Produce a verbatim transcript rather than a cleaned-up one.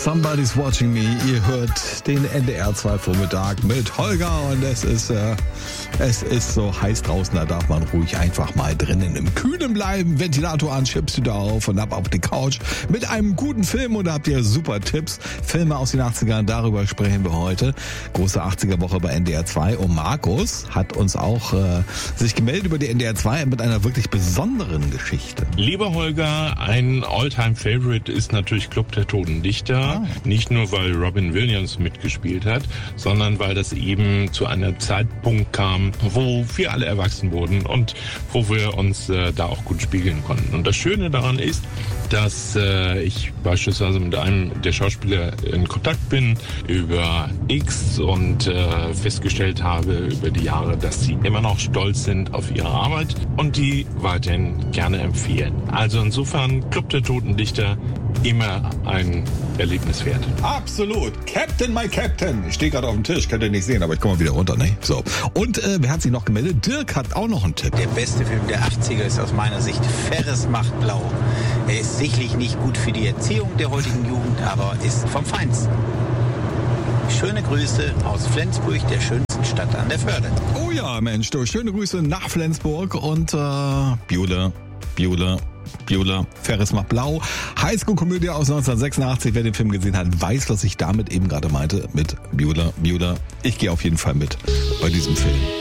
Somebody's Watching Me. Ihr hört den N D R zwei Vormittag mit Holger und es ist, äh, es ist so heiß draußen, da darf man ruhig einfach mal drinnen im Kühlen bleiben. Ventilator an, Chipstüte auf und ab auf die Couch mit einem guten Film und da habt ihr super Tipps. Filme aus den achtzigern, darüber sprechen wir heute. Große achtziger-Woche bei N D R zwei und Markus hat uns auch äh, sich gemeldet über die N D R zwei mit einer wirklich besonderen Geschichte. Lieber Holger, ein All-Time-Favorite ist natürlich Club der Toten Dichter. Ah. Nicht nur, weil Robin Williams mitgespielt hat, sondern weil das eben zu einem Zeitpunkt kam, wo wir alle erwachsen wurden und wo wir uns äh, da auch gut spiegeln konnten. Und das Schöne daran ist, dass äh, ich beispielsweise mit einem der Schauspieler in Kontakt bin über X und äh, festgestellt habe über die Jahre, dass sie immer noch stolz sind auf ihre Arbeit und die weiterhin gerne empfehlen. Also insofern Club der Toten Dichter immer ein Erlebnis wert. Absolut. Captain, my Captain. Ich stehe gerade auf dem Tisch, könnt ihr nicht sehen, aber ich komme mal wieder runter, ne? So. Und äh, wer hat sich noch gemeldet? Dirk hat auch noch einen Tipp. Der beste Film der achtziger ist aus meiner Sicht Ferris macht blau. Er ist sicherlich nicht gut für die Erziehung der heutigen Jugend, aber ist vom Feinsten. Schöne Grüße aus Flensburg, der schönsten Stadt an der Förde. Oh ja, Mensch, du, schöne Grüße nach Flensburg und äh, Biole, Biole. Biola, Ferris macht blau. Highschool-Komödie aus neunzehnhundertsechsundachtzig. Wer den Film gesehen hat, weiß, was ich damit eben gerade meinte mit Biola, Biola. Ich gehe auf jeden Fall mit bei diesem Film.